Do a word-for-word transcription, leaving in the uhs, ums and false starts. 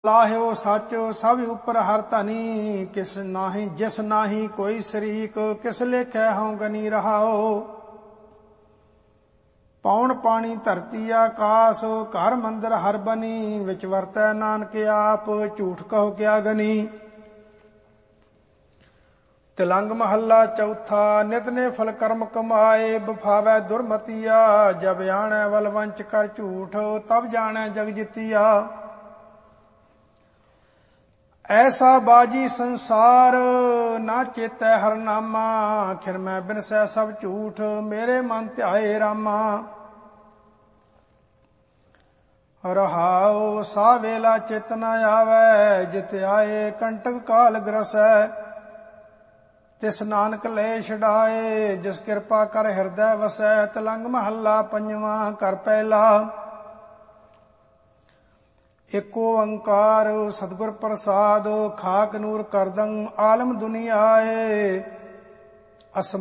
ਲਾਹਿਓ ਸੱਚ ਸਭ ਉਪਰ ਹਰ ਧਨੀ, ਕਿਸ ਨਾਹੀ ਜਿਸ ਨਾਹੀ ਕੋਈ ਸ਼ਰੀਕ, ਕਿਸ ਲੇਖੈ ਹਉ ਗਨੀ ਰਹਾਓ। ਪੌਣ ਪਾਣੀ ਧਰਤੀ ਆਕਾਸ, ਘਰ ਮੰਦਰ ਹਰ ਬਨੀ, ਵਿੱਚ ਵਰਤੈ ਨਾਨਕ ਆਪ, ਝੂਠ ਕਹੋ ਕਿਆ ਗਨੀ। ਤਿਲੰਗ ਮਹੱਲਾ ਚੌਥਾ। ਨਿਤ ਨੇ ਫਲ ਕਰਮ ਕਮਾਏ, ਬਫਾਵੈ ਦੁਰਮਤੀਆ, ਜਬ ਆਣੈ ਵਲ ਵੰਚ ਕਰ ਝੂਠ, ਤਬ ਜਾਣੈ ਜਗ ਜਿਤੀਆ। ਐਸਾ ਬਾਜੀ ਸੰਸਾਰ, ਨਾ ਚੇਤੈ ਹਰ ਨਾਮਾ, ਖਿਨ ਮੈਂ ਬਿਨਸੈ ਸਭ ਝੂਠ, ਮੇਰੇ ਮਨ ਧਿਆਏ ਰਾਮਾ। ਰਹਾਉ ਸਾ ਵੇਲਾ ਚਿਤ ਨ ਆਵੈ, ਜਿਤ ਆਏ ਕੰਟਕ ਕਾਲ ਗ੍ਰਸੈ, ਤਿਸ ਨਾਨਕ ਲੈ ਛਡਾਏ, ਜਿਸ ਕਿਰਪਾ ਕਰ ਹਿਰਦੈ ਵਸੈ। ਤਿਲੰਗ ਮਹੱਲਾ ਪੰਜਵਾਂ। ਘਰ ਪਹਿਲਾ। ਏਕ ਓੰਕਾਰ ਸਤਿਗੁਰ ਪ੍ਰਸਾਦ, ਖਾਕ ਨੂਰ ਕਰਦੰ ਆਲਮ ਦੁਨੀਆਏ। ਅਸਮਾਨ